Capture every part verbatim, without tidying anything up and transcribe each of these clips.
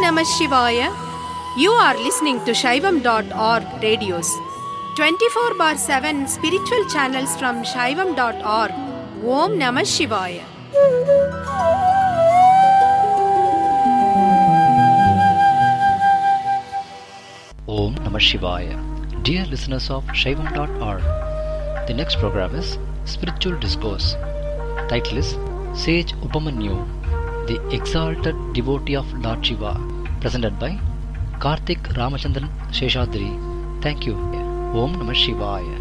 Namah Shivaya. You are listening to Shaivam dot org radios. twenty-four bar seven spiritual channels from Shaivam dot org. Om Namah Shivaya. Om Namah Shivaya. Dear listeners of Shaivam dot org, the next program is Spiritual Discourse. Title is Sage Upamanyu, the Exalted Devotee of Lord Shiva, presented by Karthik Ramachandran Sheshadri. Thank you. Om Namah Shivaya.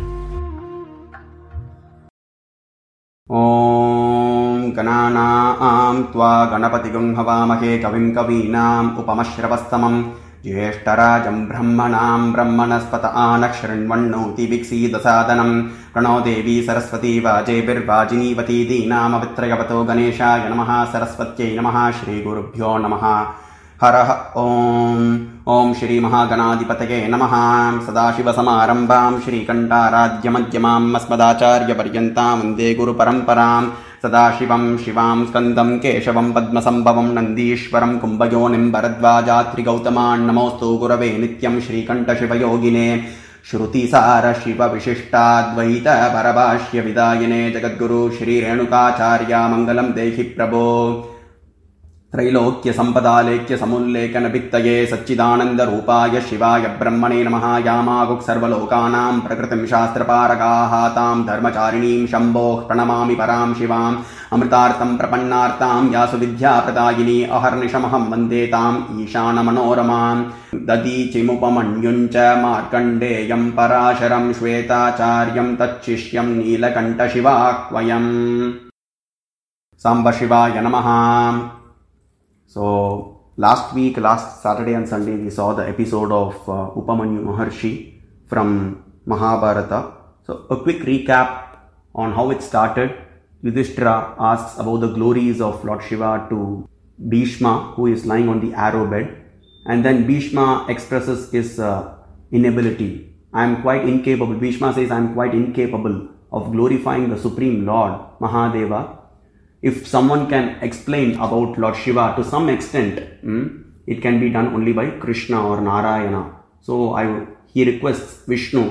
Om Gananam Tva Ganapatigum Havamahe Kavim Kavinam Upamashravastamam Jyeshtarajam Brahmanam Brahmanaspata Anaksharanvannoti Vikseedasadanam Prano Devi Saraswati Vajebir Vajinivati Dinam Avitrayavato Ganeshaya Namaha Saraswatyai Namaha Shri Gurubhyo Namaha Haraha Om Om Shri Mahaganadipataye Namaha Sadashiva Samarambam Shri Kantaradhya Madhyamam Asmadacharya Paryantam Vande Guru Paramparam Sadashivam Shivam Skandam Keshavam Padmasambhavam Nandishwaram Kumbhayonim Bharadvajatri Gautaman Namostu Gurave Nityam Shri Kanta Shiva Yogine Shruti Sara Shiva Vishishta Dvaita Parabhashya Vidayane Jagadguru Shri Renukacharya Mangalam Dehi Prabho Trailokya Sampadalekya Samullekana Vittaye Satchidananda Rupaya Shivaya Brahmane Namaha Yamaguk Sarvalokanam Prakritim Shastra Paragahatam Dharmacharinim Shambho Pranamami Param Shivam Amritartam Prapannartam Yasu Vidya Pradayini Aharnishamaham Vandetam Ishana Manoramam Dadi Chimupamanyuncha Markandeyam Parasharam Shvetacharyam Tachishyam Nilakanta Shivakvayam Samba Shivaya Namaha. So, last week, last Saturday and Sunday, we saw the episode of uh, Upamanyu Maharshi from Mahabharata. So, a quick recap on how it started. Yudhishthira asks about the glories of Lord Shiva to Bhishma, who is lying on the arrow bed. And then Bhishma expresses his uh, inability. I am quite incapable. Bhishma says, I am quite incapable of glorifying the Supreme Lord, Mahadeva. If someone can explain about Lord Shiva to some extent, hmm, it can be done only by Krishna or Narayana. So I, he requests Vishnu